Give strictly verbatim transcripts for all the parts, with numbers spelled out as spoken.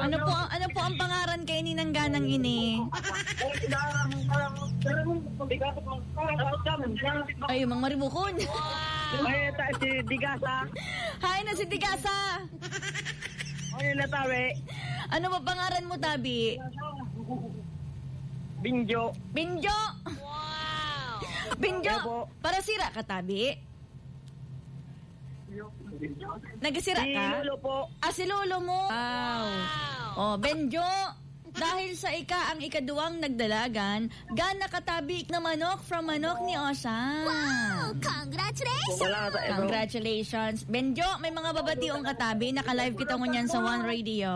Ano po, ano po ang pangaran kay Ninang Ganang ini? Ay, Mang Maribukon. Ay, ta si Digasa. Hi na si Tigasa. Ay, natawi. Ano ba pangaran mo, Tabi? Binjo. Binjo. Wow. Binjo, para sira ka, Tabi? Nagsira Si ka? Lolo po. Ah, si Lolo mo. Wow. Oh, Benjo, dahil sa ika ang ikaduwang nagdalagan, gana katabi na manok from manok ni Osang. Wow! Congratulations! Wala sa ero. Congratulations. Benjo, may mga babationg katabi. Naka-live kita mo niyan sa One Radio.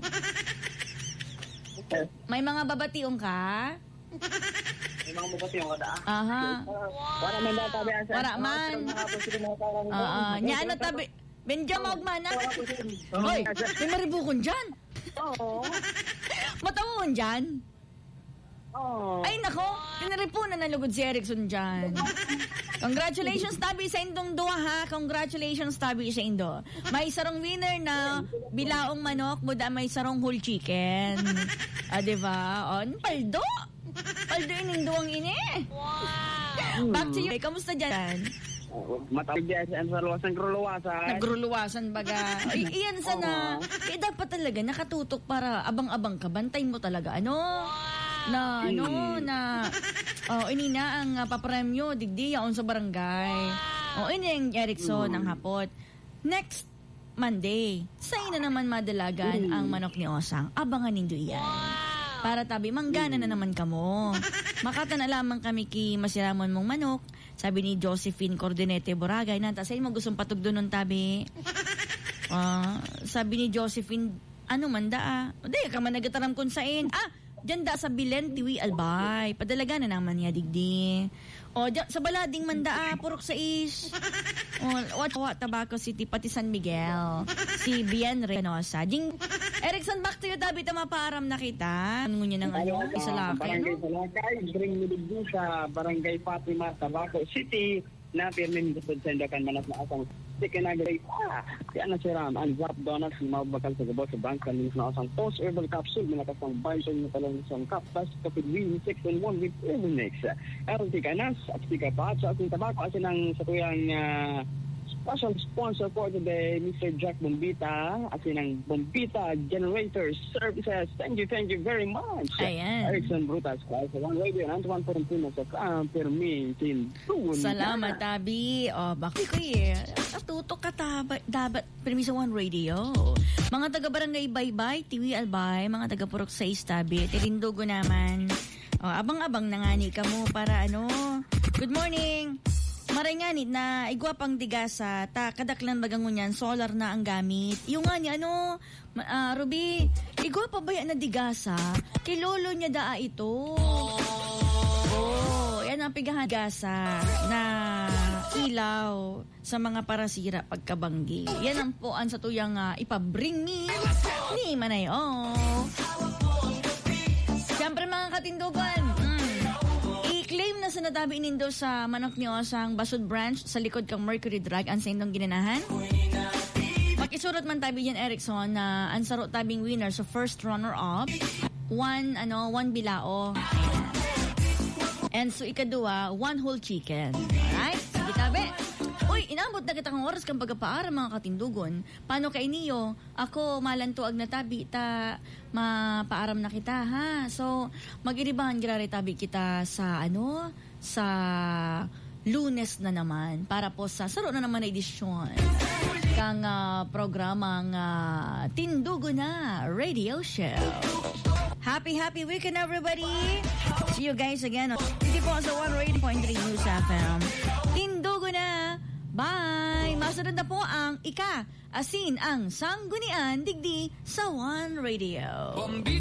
May mga babationg ka? May mga mabati yung kada. Aha. Wala man data ba sa. Wala man. Oo. Nya ano tabi? Benjo, maugmana. Hoy, may maribukon dyan. Oo. Matawon dyan. Oo. Ay, nako. Pinaripunan na lugod si Erickson dyan. Congratulations, Tabi, sa indong duwa, ha? Congratulations, Tabi, sa indo. May sarong winner na bilaong manok, muda may sarong whole chicken. Ah, diba? O, paldo. Paldo yung duwang ini. Wow. Back to you. Kamusta dyan? Matawag din sa luwasan kruluwasan. Nagruluwasan baga. Ay, iyan sana. Eh, dapat talaga nakatutok para abang-abang ka. Bantay mo talaga. Ano? Na, ano, na, oh, ini na ang uh, papremyo, digdi, yaon sa barangay. Oh, ini ang Erickson ng hapot. Next Monday, sa'yo na naman madalagan ang manok ni Osang. Abangan nindo yan. Para tabi, manggana na naman kamo. Makata na lamang kami ki masiramon mong manok. Sabi ni Josephine Cordonete Boragay, nanta sa'yo mo gustong patugdo nun, Tabi. Uh, sabi ni Josephine, ano man da ah? O, di ka man nagataram kung sa'in. Ah, dyan da sa Bilen, Tiwi Albay. Padalaga na naman niya, digdi. O, dyan, sa Balading Manda, ah, purok sa is. O, what, what, Tabaco City, pati San Miguel. Si Bien Reynosa. Ding, Erickson, back to you, Tabi, tamapaaram na kita. Ano niya ng ano, isa laki, Barangay no? Salakay, bring me digdi sa Barangay Fatima, Tabaco City. Na pirmin sa sendakan manas na asang sikinagay pa. Kaya na si Ram, ang Zap Donuts, mabakal sa gabot sa bank, kanin na asang post-herbal capsule, minakasang bison na talang isang cup, plus kapit win, six in one with herbal mix. Aron si Kanas, at si Kapat, sa ating tabako, asin ang sa tuyang uh, special sponsor for today, Mister Jack Bombita, asin ang Bombita Generator Services. Thank you, thank you very much. Ayan. Erickson Brutas, sa One Radio, and Antoine Porentino sa Permin, Tinduan. Salamat, Tabi. O, bakit ko eh. Atutok ka, Tabi. Dapat, permiso One Radio. Mga taga-barangay Baybay, Tiwi Albay, mga taga-purok sa Tabi, Tirindugo naman. O, abang-abang na nga ni ka mo para ano. Good morning. Maray nga ni na igwa pang digasa, ta kadaklan bagangunyan, solar na ang gamit. Yung nga ni ano, uh, Ruby, igwa pa ba yan na digasa? Kay lolo niya daa ito. Oh, yan ang pigahan digasa na ilaw sa mga parasira pagkabanggi. Yan ang puan sa tuyang uh, ipabring ni ni Manay. Oh. Siyempre mga katindugan, i-claim na sa natabi inindo sa manok ni Osang Basud Branch sa likod kang Mercury Drug ang sa indong ginanahan. Makisurat man tabi yan, Erickson, na ang saro tabing winner sa first runner-up, one, ano, one bilao. And so ikadua, one whole chicken. Alright? Sige tabi. Uy, inabot na kitang oras kang pagkapaara mga katindugon. Paano kay niyo? Ako malantuag na tabi, ta mapaaram na kita, ha? So, mag-iribahan girari tabi kita sa, ano, sa Lunes na naman, para po sa saro na naman na edisyon kang uh, programang uh, Tindugo na Radio Show. Happy, happy weekend, everybody! See you guys again. Hindi po sa one oh eight point three News F M. Tindugo na! Bye! Masunod na po ang ika, asin ang sanggunian digdi sa One Radio.